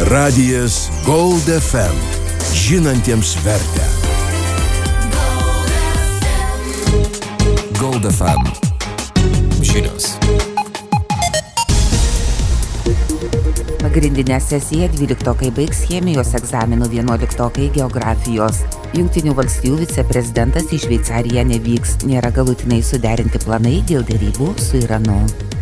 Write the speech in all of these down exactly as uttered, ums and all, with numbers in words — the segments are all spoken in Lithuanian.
Radijas Gold F M. Žinantiems vertę. Gold F M. Žinios. Pagrindinę sesiją dvyliktokai baigs chemijos egzaminų, vienuoliktokai geografijos. Jungtinių valstijų viceprezidentas į Šveicariją nevyks, nėra galutinai suderinti planai dėl derybų su Iranu.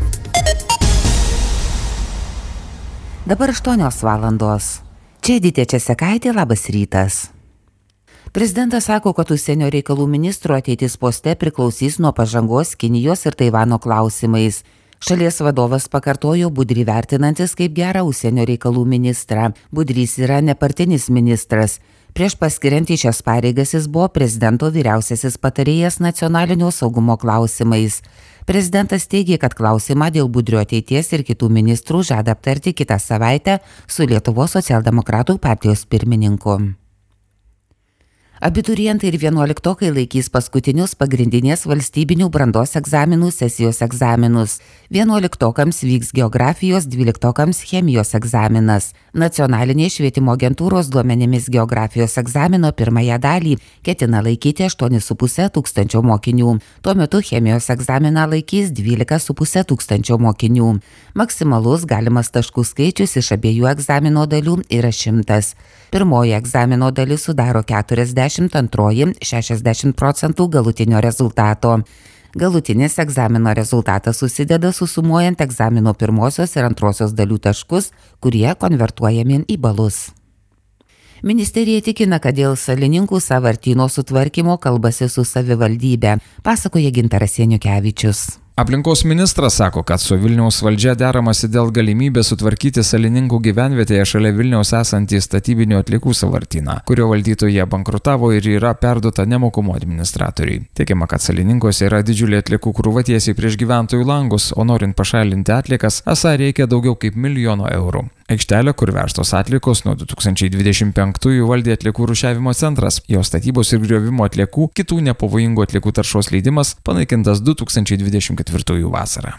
Dabar aštuonios valandos. Čia Editė Česekaitė, labas rytas. Prezidentas sako, kad užsienio reikalų ministro ateitis poste priklausys nuo pažangos Kinijos ir Taivano klausimais. Šalies vadovas pakartojo Budrį vertinantis kaip gerą užsienio reikalų ministrą. Budrys yra nepartinis ministras. Prieš paskiriant į šias pareigas jis buvo prezidento vyriausiasis patarėjas nacionalinio saugumo klausimais. Prezidentas teigė, kad klausimą dėl Budrio ateities ir kitų ministrų žada aptarti kitą savaitę su Lietuvos socialdemokratų partijos pirmininku. Abiturientai ir vienuoliktokai laikys paskutinius pagrindinės valstybinių brandos egzaminų sesijos egzaminus. Vienuoliktokams vyks geografijos, dvyliktokams chemijos egzaminas. Nacionalinės švietimo agentūros duomenimis geografijos egzamino pirmąją dalį ketina laikyti aštuoni su puse tūkstančio mokinių. Tuo metu chemijos egzaminą laikys dvylika su puse tūkstančio mokinių. Maksimalus galimas taškų skaičius iš abiejų egzamino dalių yra šimtas. Pirmoji egzamino dalis sudaro keturiasdešimt, antroji šešiasdešimt procentų galutinio rezultato. Galutinis egzamino rezultatas susideda susumuojant egzamino pirmosios ir antrosios dalių taškus, kurie konvertuojami į balus. Ministerija tikina, kad dėl Salininkų sąvartyno sutvarkymo kalbasi su savivaldybe, pasakoja Gintaras Janukevičius. Aplinkos ministras sako, kad su Vilniaus valdžia deramasi dėl galimybės sutvarkyti Salininkų gyvenvietėje šalia Vilniaus esantį statybinių atliekų sąvartyną, kurio valdytoje bankrutavo ir yra perduota nemokumo administratoriui. Teigiama, kad Salininkuose yra didžiulė atliekų krūva tiesiai prieš gyventojų langus, o norint pašalinti atliekas, esą reikia daugiau kaip milijono eurų. Aikštelė, kur vežtos atliekos nuo du tūkstančiai dvidešimt penktųjų valdė atliekų rūšiavimo centras, jo statybos ir griovimo atliekų, kitų nepavojingų atliekų taršos leidimas panaikintas du tūkstančiai dvidešimt ketvirtųjų vasarą.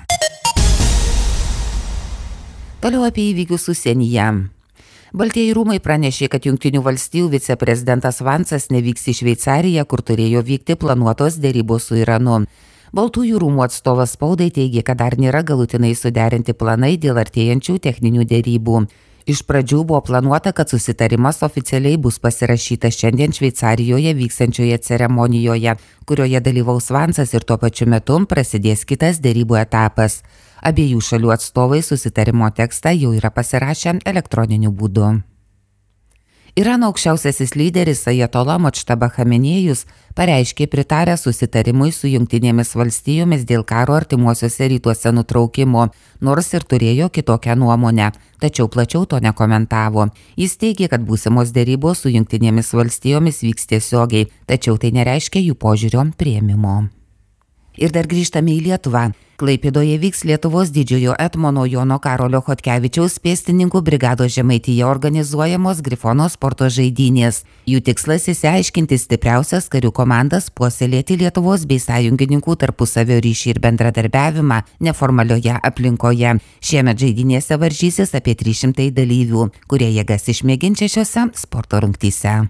Toliau apie įvykius užsienyje. Baltieji rūmai pranešė, kad Jungtinių valstijų viceprezidentas Vansas nevyks į Šveicariją, kur turėjo vykti planuotos derybos su Iranu. Baltųjų rūmų atstovas spaudai teigė, kad dar nėra galutinai suderinti planai dėl artėjančių techninių derybų. Iš pradžių buvo planuota, kad susitarimas oficialiai bus pasirašytas šiandien Šveicarijoje vykstančioje ceremonijoje, kurioje dalyvaus Vansas ir tuo pačiu metu prasidės kitas derybų etapas. Abiejų šalių atstovai susitarimo tekstą jau yra pasirašę elektroniniu būdu. Irano aukščiausiasis lyderis Ajatola Modžtaba Chamenėjus pareiškė pritarę susitarimui su Jungtinėmis valstijomis dėl karo artimuosiuose rytuose nutraukimo, nors ir turėjo kitokią nuomonę, tačiau plačiau to nekomentavo. Jis teigė, kad būsimos derybos su Jungtinėmis valstijomis vyks tiesiogiai, tačiau tai nereiškia jų požiūrio priėmimo. Ir dar grįžtame į Lietuvą. Klaipėdoje vyks Lietuvos didžiojo etmono Jono Karolio Chodkevičiaus pėstininkų brigados Žemaitija organizuojamos Grifono sporto žaidynės. Jų tikslas išsiaiškinti stipriausias karių komandas, puoselėti Lietuvos bei sąjungininkų tarpusavio ryšį ir bendradarbiavimą neformalioje aplinkoje. Šiemet žaidynėse varžysis apie trys šimtai dalyvių, kurie jėgas išmėginčia šiose sporto rungtyse.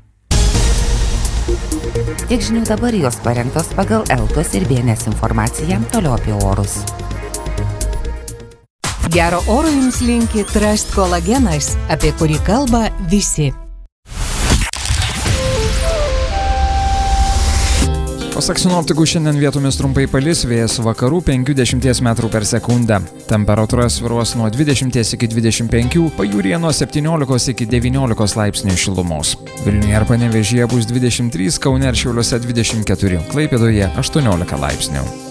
Tiek žinių dabar, jos parengtos pagal Eltos ir B N S informaciją, toliau apie orus. Gero oro jums linki Trust kolagenas, apie kurį kalba visi. Pasak sinoptikų, šiandien vietomis trumpai palis, vėjas vakarų penkiasdešimt metrų per sekundę. Temperatūra svyruos nuo dvidešimt iki dvidešimt penkių, pajūryje nuo septyniolikos iki devyniolikos laipsnių šilumos. Vilniuje ir Panevėžyje bus dvidešimt trys, Kaune ir Šiauliuose dvidešimt keturi, Klaipėdoje aštuoniolika laipsnių.